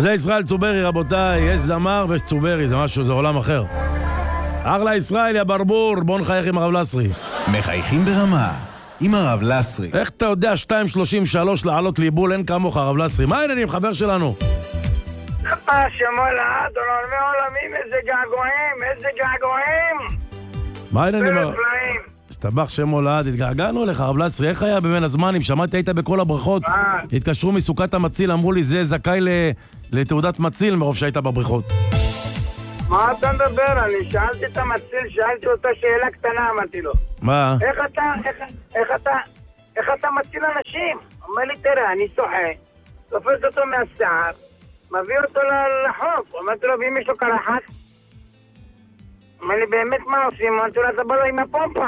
אז זה ישראל צוברי, רבותיי, יש זמר ויש צוברי, זה משהו, זה עולם אחר. אחלה ישראל, יא ברבור, בוא נחייך עם הרב לסרי. מחייכים ברמה, עם הרב לסרי. איך אתה יודע 2:33 לעלות ליבול, אין כמוך הרב לסרי? מה העניינים, חבר שלנו? שמולה, עולמי עולמים, איזה געגועים, איזה געגועים. מה העניינים? השתבח שם הולד, התגעגענו לך, הרב לסרי, איך היה בין הזמנים? שמעתי, היית בכל הבריכות, התקשרו מסוכת המציל, אמרו לי, זה זכאי לתעודת מציל מרוב שהיית בבריכות. מה אתה מדבר? אני שאלתי את המציל, שאלתי אותה שאלה קטנה, אמרתי לו. מה? איך אתה מציל אנשים? אומר לי, תראה, אני שוחה, תופס אותו מהשיער, מביא אותו לחוף, אמרתי לו, ואם יש לו קרחת? אומר לי, באמת מה עושים? אמרתי לו, אתה בא לו עם הפומפה.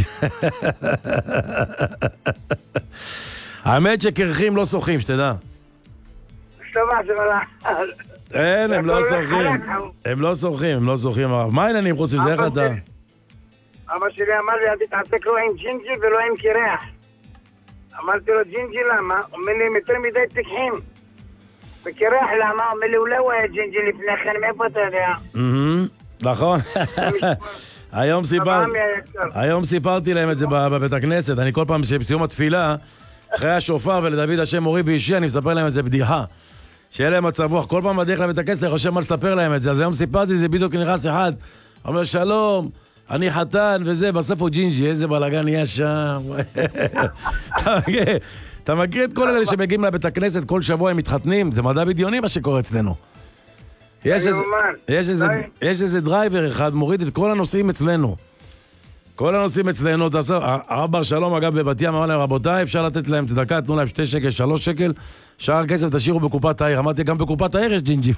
האמת שקרחים לא שוחים, שתדע. שטובה, זה מלא. אין, הם לא שוחים. הם לא שוחים, הם לא שוחים. מה העניינים חוץ מזה? איך אתה? אבא שלי אמר לי, אל תתעסק לו עם ג'ינג'י ולא עם קירח. אמרתי לו, ג'ינג'י למה? אומר לי, יותר מדי תקחים. וקירח למה? אומר לי, אולי הוא היה ג'ינג'י לפני כן, מאיפה אתה יודע? נכון. היום סיפרתי להם את זה בבית הכנסת. אני כל פעם שבסיום התפילה, אחרי השופר ולדוד השם מורי ואישי, אני מספר להם את זה בדיחה. שיהיה להם מצב רוח. כל פעם בדרך לבית הכנסת, אני חושב מה לספר להם את זה. אז היום סיפרתי, זה בדיוק נכנס אחד. אומר, שלום, אני חתן וזה, בסוף הוא ג'ינג'י, איזה בלגן נהיה שם. אתה מכיר את כל אלה שמגיעים לבית הכנסת, כל שבוע הם מתחתנים? זה מדע בדיוני מה שקורה אצלנו. יש איזה דרייבר אחד, מוריד את כל הנושאים אצלנו. כל הנושאים אצלנו, הרב בר שלום, אגב, בבת ים, אמר להם, רבותיי, אפשר לתת להם צדקה, תנו להם 2 שקל, 3 שקל, שאר כסף תשאירו בקופת העיר. אמרתי, גם בקופת העיר יש ג'ינג'ים.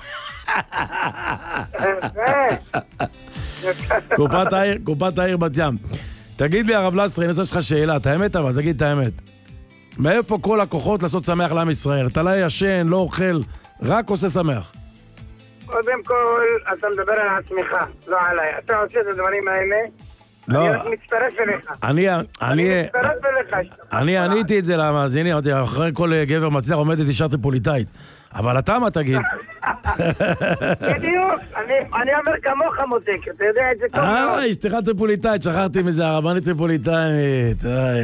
קופת העיר בת ים. תגיד לי, הרב לסרי, אני רוצה שלך שאלה, את האמת אבל, תגיד את האמת. מאיפה כל הכוחות לעשות שמח לעם ישראל? אתה לא ישן, לא אוכל, רק עושה שמח. קודם כל, אתה מדבר על עצמך, לא עליי. אתה עושה את הדברים האלה, אני מצטרף אליך. אני מצטרף אליך. אני עניתי את זה למאזינים, אחרי כל גבר מצליח עומדת אישה טריפוליטאית. אבל אתה מה תגיד? בדיוק, אני אומר כמוך מותק, אתה יודע את זה טוב מאוד. אשתך טריפוליטאית, שכחתי מזה, הרבנית טריפוליטאית.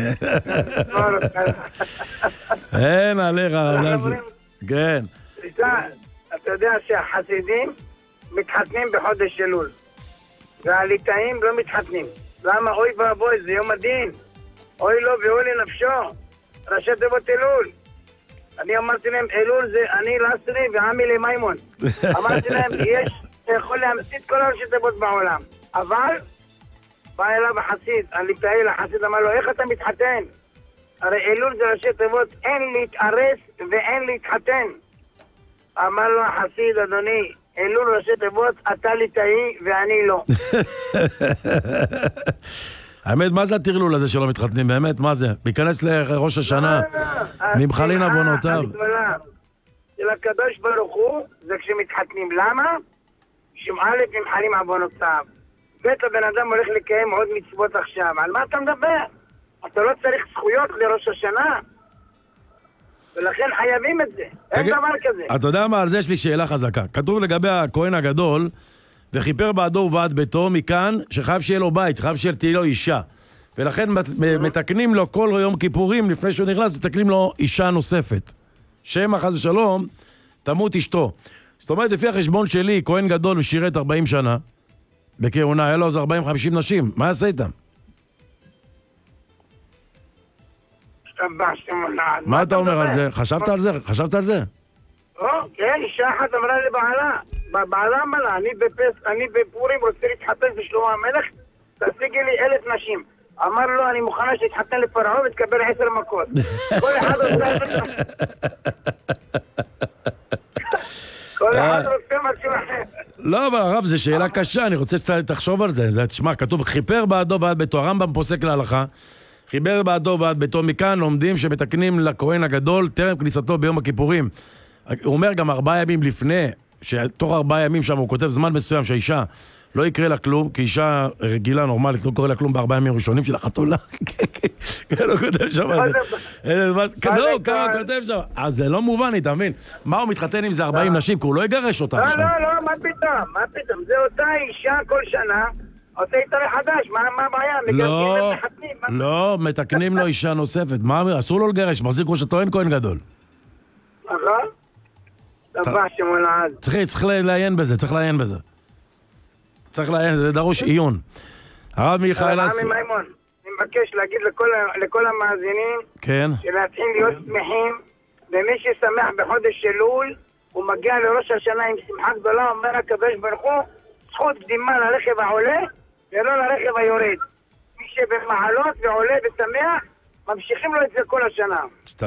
אין עליך, כן. אתה יודע שהחסידים מתחתנים בחודש אלול, והליטאים לא מתחתנים. למה? אוי ואבוי, זה יום הדין. אוי לו ואוי לנפשו. ראשי תיבות אלול. אני אמרתי להם, אלול זה אני לסרי ועמי למימון. אמרתי להם, אתה יכול להמציא את כל ראשי תיבות בעולם. אבל, בא אליו החסיד, הליטאי לחסיד, אמר לו, איך אתה מתחתן? הרי אלול זה ראשי תיבות, אין להתארס ואין להתחתן. אמר לו החסיד, אדוני, אלול ראשי תיבות, אתה ליטאי ואני לא. האמת, מה זה הטרלול הזה שלא מתחתנים? באמת, מה זה? להיכנס לראש השנה, נמחלין עוונותיו. הגדולה של הקדוש ברוך הוא זה כשמתחתנים. למה? שמעלת נמחלים עוונותיו. בית הבן אדם הולך לקיים עוד מצוות עכשיו. על מה אתה מדבר? אתה לא צריך זכויות לראש השנה. ולכן חייבים את זה. אין דבר כזה. אתה יודע מה? על זה יש לי שאלה חזקה. כתוב לגבי הכהן הגדול, וכיפר בעדו ובעד ביתו, מכאן שחייב שיהיה לו בית, חייב שתהיה לו אישה. ולכן מתקנים לו כל יום כיפורים, לפני שהוא נכנס, מתקנים לו אישה נוספת. שמא חס ושלום, תמות אשתו. זאת אומרת, לפי החשבון שלי, כהן גדול ושירת 40 שנה, בכהונה, היה לו אז 40-50 נשים. מה יעשה איתם? מה אתה אומר על זה? חשבת על זה? חשבת על זה? כן, אישה אחת אמרה לבעלה, בעלה אמרה, אני בפורים רוצה להתחתן בשלמה המלך, תשיגי לי 1,000 נשים. אמר לו, אני מוכנה שתתחתן לפרעה ותקבל 10 מכות. כל אחד רוצה... כל אחד רוצה משהו אחר. לא, אבל הרב, זו שאלה קשה, אני רוצה שתחשוב על זה. תשמע, כתוב, חיפר בעדו ועד ביתו, הרמב"ם פוסק להלכה, חיבר בעדו ועד ביתו, מכאן לומדים שמתקנים לכהן הגדול טרם כניסתו ביום הכיפורים. הוא אומר גם 4 ימים לפני, שתוך 4 ימים שם הוא כותב זמן מסוים שהאישה לא יקרה לה כלום, כי אישה רגילה, נורמלית, לא קורה לה כלום ב4 ימים ראשונים של החתולה. לא כותב שם. לא, כמה כותב שם. אז זה לא מובן, אתה מבין? מה הוא מתחתן עם זה 40 נשים? כי הוא לא יגרש אותה עכשיו. לא, מה פתאום? זה אותה אישה כל שנה, עושה איתה מחדש, מה הבעיה? לא, מתקנים לו אישה נוספת. מה, אסור לו לגרש, מחזיק כמו שטוען כהן גדול. נכון? דבר שמולעד. צריך לעיין בזה, זה דרוש עיון. הרב מיכאל עמי מימון, אני מבקש להגיד לכל המאזינים, כן. שלהתחיל להיות שמחים, ומי ששמח בחודש אלול, הוא מגיע לראש השנה עם שמחה גדולה, אומר הקדוש ברוך הוא, זכות קדימה לרכב העולה, ולא לרכב היורד. מי שבמעלות ועולה ושמח, ממשיכים לו את זה כל השנה.